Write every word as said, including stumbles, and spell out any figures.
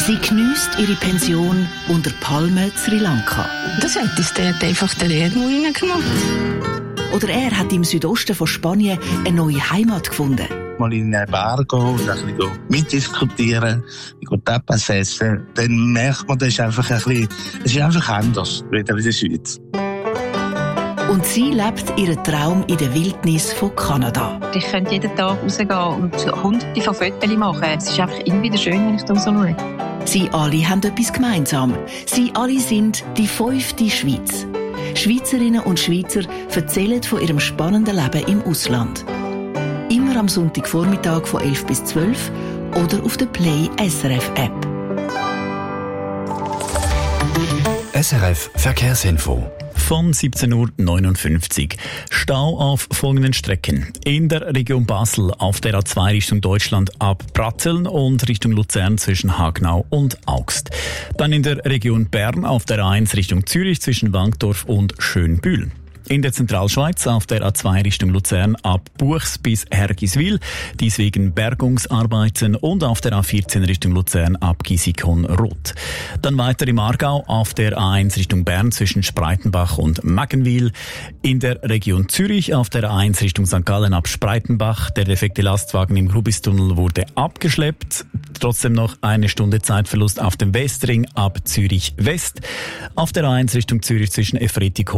Sie geniesst ihre Pension unter Palmen Sri Lanka. Das hat uns dort einfach den Erdmau reingemacht. Oder er hat im Südosten von Spanien eine neue Heimat gefunden. Mal in eine Bar gehen und ein bisschen mitdiskutieren, Tapas essen, dann merkt man, das ist einfach ein bisschen, es ist einfach anders, wieder in der Schweiz. Und sie lebt ihren Traum in der Wildnis von Kanada. Ich könnte jeden Tag rausgehen und hunderte von Fotos machen. Es ist einfach immer wieder schön, wenn ich da so schaue. Sie alle haben etwas gemeinsam. Sie alle sind die fünfte Schweiz. Schweizerinnen und Schweizer erzählen von ihrem spannenden Leben im Ausland. Immer am Sonntagvormittag von elf bis zwölf oder auf der Play S R F App. S R F Verkehrsinfo. Von siebzehn Uhr neunundfünfzig. Stau auf folgenden Strecken. In der Region Basel auf der A zwei Richtung Deutschland ab Pratteln und Richtung Luzern zwischen Hagnau und Augst. Dann in der Region Bern auf der A eins Richtung Zürich zwischen Wankdorf und Schönbühl. In der Zentralschweiz auf der A zwei Richtung Luzern ab Buchs bis Hergiswil, dies wegen Bergungsarbeiten, und auf der A vierzehn Richtung Luzern ab Gisikon-Roth. Dann weiter im Aargau auf der A eins Richtung Bern zwischen Spreitenbach und Maggenwil. In der Region Zürich auf der A eins Richtung Sankt Gallen ab Spreitenbach. Der defekte Lastwagen im Grubistunnel wurde abgeschleppt. Trotzdem noch eine Stunde Zeitverlust auf dem Westring ab Zürich West. Auf der A eins Richtung Zürich zwischen Efretikon